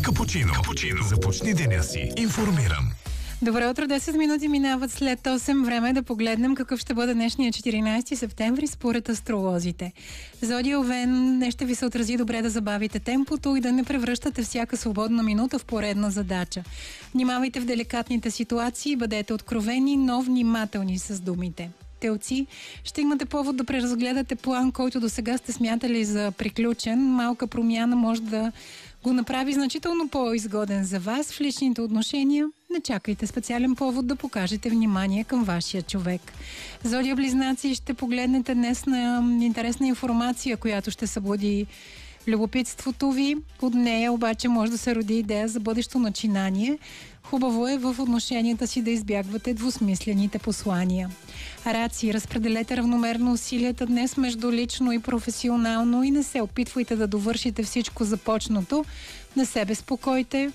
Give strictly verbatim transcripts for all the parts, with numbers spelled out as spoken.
Капучино. Капучино. Започни деня си информиран. Добро утро, десет минути минават след осем. Време е да погледнем какъв ще бъде днешния четиринайсети септември според астролозите. Зодия Овен, днес ще ви се отрази добре да забавите темпото и да не превръщате всяка свободна минута в поредна задача. Внимавайте в деликатните ситуации, бъдете откровени, но внимателни с думите. Телци, ще имате повод да преразгледате план, който до сега сте смятали за приключен. Малка промяна може да го направи значително по-изгоден за вас в личните отношения. Не чакайте специален повод да покажете внимание към вашия човек. Зодия Близнаци, ще погледнете днес на интересна информация, която ще събуди любопитството ви. От нея обаче може да се роди идея за бъдещо начинание. Хубаво е в отношенията си да избягвате двусмислените послания. Раци, разпределете равномерно усилията днес между лично и професионално и не се опитвайте да довършите всичко започнато. Не се безпокойте.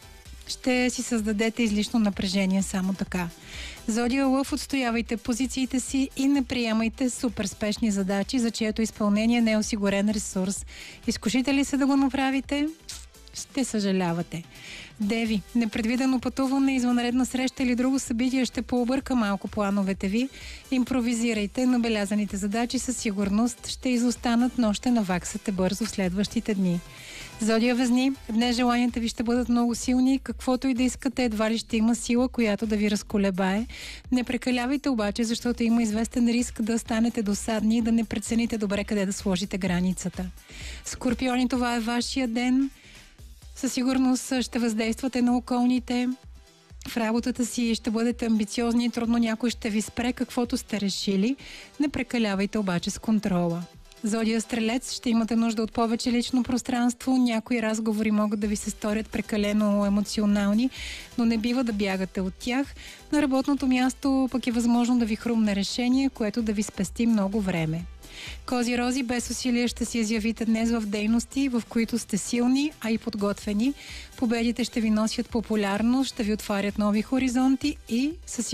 Ще си създадете излишно напрежение само така. Зодия Лъв, отстоявайте позициите си и не приемайте супер спешни задачи, за чието изпълнение не е осигурен ресурс. Изкушите ли се да го направите? Ще съжалявате. Деви, непредвидено пътуване, извънредна среща или друго събитие ще пообърка малко плановете ви. Импровизирайте, набелязаните задачи със сигурност ще изостанат, но ще наваксате бързо в следващите дни. Зодия Везни, днес желанията ви ще бъдат много силни, каквото и да искате, едва ли ще има сила, която да ви разколебае. Не прекалявайте обаче, защото има известен риск да станете досадни и да не прецените добре къде да сложите границата. Скорпиони, това е вашия ден. Със сигурност ще въздействате на околните. В работата си ще бъдете амбициозни и трудно някой ще ви спре каквото сте решили. Не прекалявайте обаче с контрола. Зодия Стрелец, ще имате нужда от повече лично пространство. Някои разговори могат да ви се сторят прекалено емоционални, но не бива да бягате от тях. На работното място пък е възможно да ви хрумне решение, което да ви спести много време. Кози Рози, без усилия ще си изявите днес в дейности, в които сте силни, а и подготвени. Победите ще ви носят популярност, ще ви отварят нови хоризонти и със